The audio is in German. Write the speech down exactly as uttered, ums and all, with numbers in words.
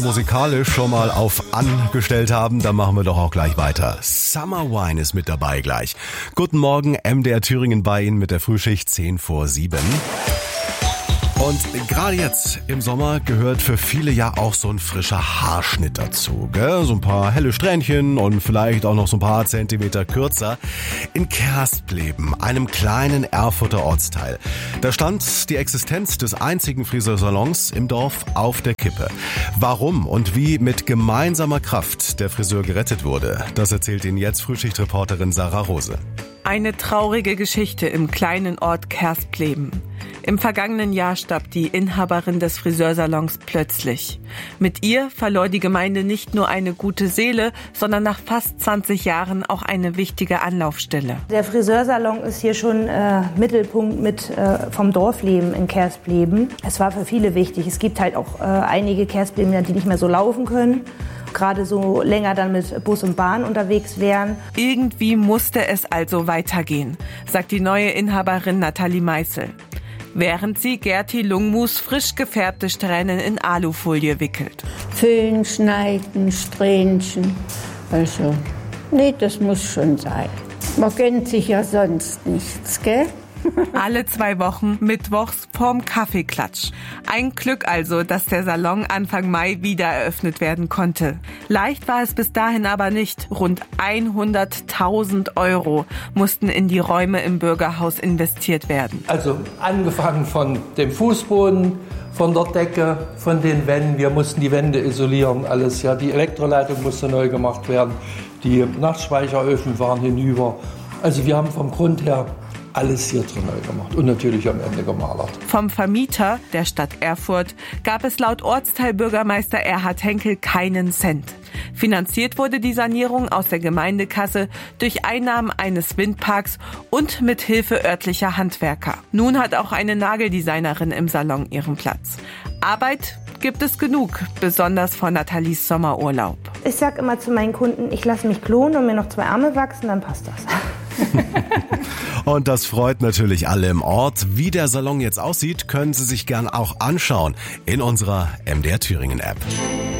musikalisch schon mal auf angestellt haben, dann machen wir doch auch gleich weiter. Summer Wine ist mit dabei gleich. Guten Morgen, M D R Thüringen bei Ihnen mit der Frühschicht zehn vor sieben. Und gerade jetzt im Sommer gehört für viele ja auch so ein frischer Haarschnitt dazu, gell? So ein paar helle Strähnchen und vielleicht auch noch so ein paar Zentimeter kürzer. In Kerspleben, einem kleinen Erfurter Ortsteil, da stand die Existenz des einzigen Friseursalons im Dorf auf der Kippe. Warum und wie mit gemeinsamer Kraft der Friseur gerettet wurde, das erzählt Ihnen jetzt Frühschichtreporterin Sarah Rose. Eine traurige Geschichte im kleinen Ort Kerspleben. Im vergangenen Jahr starb die Inhaberin des Friseursalons plötzlich. Mit ihr verlor die Gemeinde nicht nur eine gute Seele, sondern nach fast zwanzig Jahren auch eine wichtige Anlaufstelle. Der Friseursalon ist hier schon äh, Mittelpunkt mit äh, vom Dorfleben in Kerspleben. Es war für viele wichtig. Es gibt halt auch äh, einige Kerspleben, die nicht mehr so laufen können. Gerade so länger dann mit Bus und Bahn unterwegs wären. Irgendwie musste es also weitergehen, sagt die neue Inhaberin Nathalie Meißel, während sie Gerti Lungmus frisch gefärbte Strähnen in Alufolie wickelt. Füllen, schneiden, Strähnchen. Also, nee, das muss schon sein. Man gönnt sich ja sonst nichts, gell? Alle zwei Wochen mittwochs vorm Kaffeeklatsch. Ein Glück also, dass der Salon Anfang Mai wieder eröffnet werden konnte. Leicht war es bis dahin aber nicht. Rund hunderttausend Euro mussten in die Räume im Bürgerhaus investiert werden. Also angefangen von dem Fußboden, von der Decke, von den Wänden. Wir mussten die Wände isolieren, alles. Ja, die Elektroleitung musste neu gemacht werden. Die Nachtspeicheröfen waren hinüber. Also wir haben vom Grund her alles hier drin neu gemacht und natürlich am Ende gemalert. Vom Vermieter, der Stadt Erfurt, gab es laut Ortsteilbürgermeister Erhard Henkel keinen Cent. Finanziert wurde die Sanierung aus der Gemeindekasse durch Einnahmen eines Windparks und mit Hilfe örtlicher Handwerker. Nun hat auch eine Nageldesignerin im Salon ihren Platz. Arbeit gibt es genug, besonders vor Nathalies Sommerurlaub. Ich sag immer zu meinen Kunden, ich lasse mich klonen und mir noch zwei Arme wachsen, dann passt das. Und das freut natürlich alle im Ort. Wie der Salon jetzt aussieht, können Sie sich gern auch anschauen in unserer M D R Thüringen App.